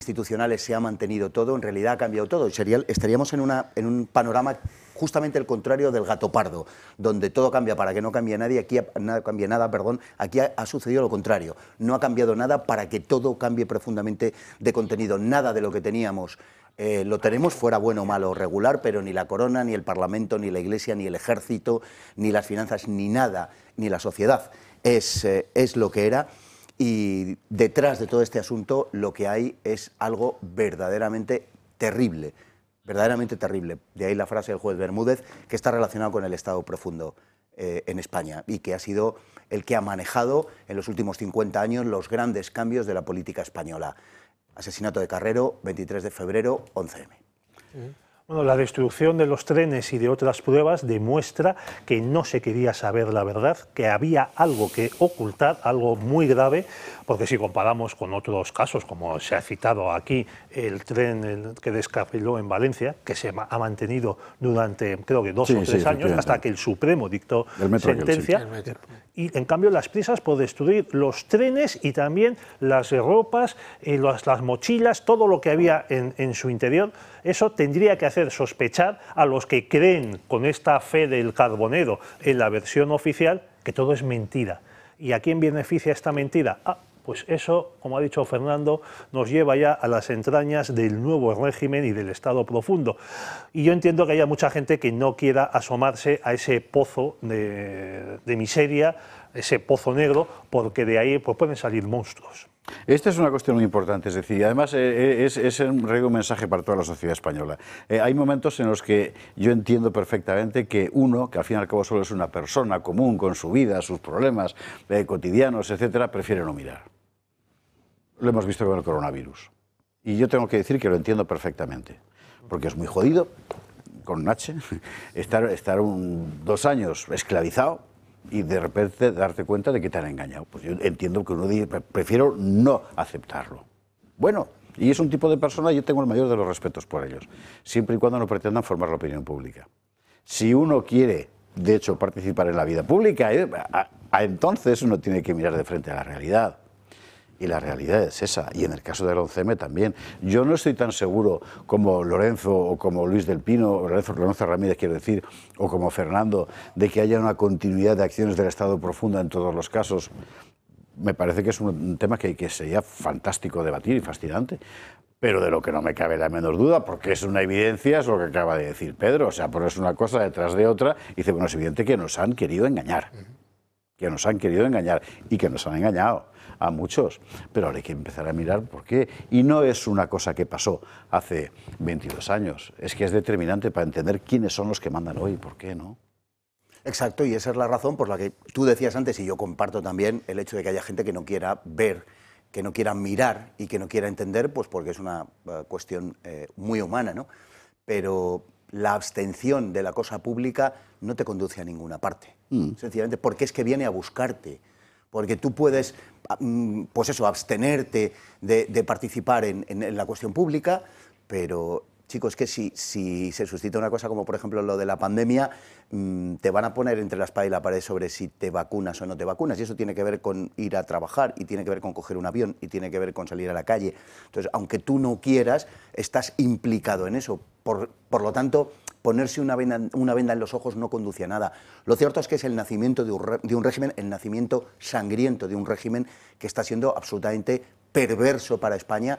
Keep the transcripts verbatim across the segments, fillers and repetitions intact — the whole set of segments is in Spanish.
institucionales se ha mantenido todo, en realidad ha cambiado todo. Sería, estaríamos en, una, en un panorama justamente el contrario del gato pardo, donde todo cambia para que no cambie nadie, aquí no cambie nada, perdón, aquí ha, ha sucedido lo contrario. No ha cambiado nada para que todo cambie profundamente de contenido. Nada de lo que teníamos eh, lo tenemos, fuera bueno, malo o regular, pero ni la corona, ni el Parlamento, ni la Iglesia, ni el ejército, ni las finanzas, ni nada, ni la sociedad es, eh, es lo que era. Y detrás de todo este asunto lo que hay es algo verdaderamente terrible, verdaderamente terrible. De ahí la frase del juez Bermúdez, que está relacionado con el Estado profundo eh, en España y que ha sido el que ha manejado en los últimos cincuenta años los grandes cambios de la política española. Asesinato de Carrero, veintitrés de febrero, once eme. Bueno, la destrucción de los trenes y de otras pruebas demuestra que no se quería saber la verdad, que había algo que ocultar, algo muy grave, porque si comparamos con otros casos, como se ha citado aquí, el tren el que descarriló en Valencia, que se ha mantenido durante, creo que dos sí, o tres sí, años, hasta que el Supremo dictó sentencia, aquel, sí. Y en cambio las prisas por destruir los trenes y también las ropas, eh, las, las mochilas, todo lo que había en, en su interior, eso tendría que hacer sospechar a los que creen con esta fe del carbonero en la versión oficial que todo es mentira. ¿Y a quién beneficia esta mentira? Ah, pues eso, como ha dicho Fernando, nos lleva ya a las entrañas del nuevo régimen y del Estado profundo. Y yo entiendo que haya mucha gente que no quiera asomarse a ese pozo de, de miseria, ese pozo negro, porque de ahí pues, pueden salir monstruos. Esta es una cuestión muy importante, es decir, y además eh, es, es un mensaje para toda la sociedad española. Eh, hay momentos en los que yo entiendo perfectamente que uno, que al fin y al cabo solo es una persona común con su vida, sus problemas eh, cotidianos, etcétera, prefiere no mirar. Lo hemos visto con el coronavirus. Y yo tengo que decir que lo entiendo perfectamente, porque es muy jodido, con un H, estar, estar un, dos años esclavizado, y de repente darte cuenta de que te han engañado. Pues yo entiendo que uno dice, prefiero no aceptarlo. Bueno, y es un tipo de persona, yo tengo el mayor de los respetos por ellos, siempre y cuando no pretendan formar la opinión pública. Si uno quiere, de hecho, participar en la vida pública, eh, a, a entonces uno tiene que mirar de frente a la realidad. Y la realidad es esa, y en el caso del once eme también. Yo no estoy tan seguro como Lorenzo o como Luis del Pino, o Lorenzo, Lorenzo Ramírez quiero decir, o como Fernando, de que haya una continuidad de acciones del Estado profundo en todos los casos. Me parece que es un tema que, que sería fantástico debatir y fascinante. Pero de lo que no me cabe la menor duda, porque es una evidencia, es lo que acaba de decir Pedro, o sea, pones una cosa detrás de otra, y dice, bueno, es evidente que nos han querido engañar, que nos han querido engañar, y que nos han engañado a muchos, pero ahora hay que empezar a mirar por qué. Y no es una cosa que pasó hace veintidós años, es que es determinante para entender quiénes son los que mandan hoy y por qué, ¿no? Exacto, y esa es la razón por la que tú decías antes, y yo comparto también el hecho de que haya gente que no quiera ver, que no quiera mirar y que no quiera entender, pues porque es una uh, cuestión eh, muy humana, ¿no? Pero la abstención de la cosa pública no te conduce a ninguna parte, mm. sencillamente porque es que viene a buscarte. Porque tú puedes, pues eso, abstenerte de, de participar en, en, en la cuestión pública, pero, chicos, es que si, si se suscita una cosa como, por ejemplo, lo de la pandemia, mmm, te van a poner entre la espada y la pared sobre si te vacunas o no te vacunas, y eso tiene que ver con ir a trabajar, y tiene que ver con coger un avión, y tiene que ver con salir a la calle. Entonces, aunque tú no quieras, estás implicado en eso. Por, por lo tanto, ponerse una venda, una venda en los ojos no conduce a nada. Lo cierto es que es el nacimiento de un, re, de un régimen, el nacimiento sangriento de un régimen que está siendo absolutamente perverso para España,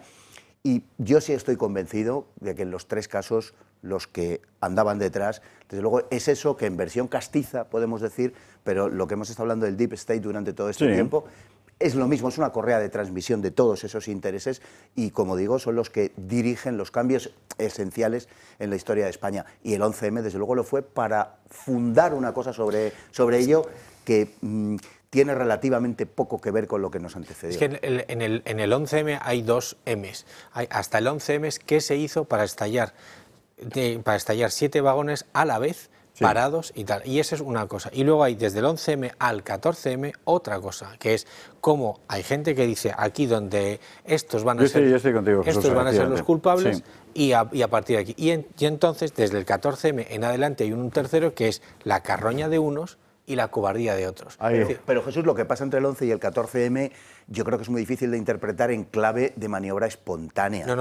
y yo sí estoy convencido de que en los tres casos los que andaban detrás, desde luego es eso que en versión castiza podemos decir, pero lo que hemos estado hablando del Deep State durante todo este sí. tiempo es lo mismo, es una correa de transmisión de todos esos intereses y, como digo, son los que dirigen los cambios esenciales en la historia de España. Y el once eme, desde luego, lo fue para fundar una cosa sobre, sobre ello que mmm, tiene relativamente poco que ver con lo que nos antecedió. Es que en el, en el, en el once eme hay dos emes. Hay hasta el once eme, ¿qué se hizo para estallar, de, para estallar siete vagones a la vez? Sí. Parados y tal, y esa es una cosa. Y luego hay desde el once eme al catorce eme otra cosa, que es cómo hay gente que dice aquí donde estos van a yo ser, estoy, yo estoy contigo, estos van a ser los culpables, sí. y, a, y a partir de aquí. Y, en, y entonces, desde el catorce eme en adelante hay un tercero que es la carroña de unos y la cobardía de otros. Ahí. Es Pero, decir, pero, Jesús, lo que pasa entre el once y el catorce eme, yo creo que es muy difícil de interpretar en clave de maniobra espontánea. No, no,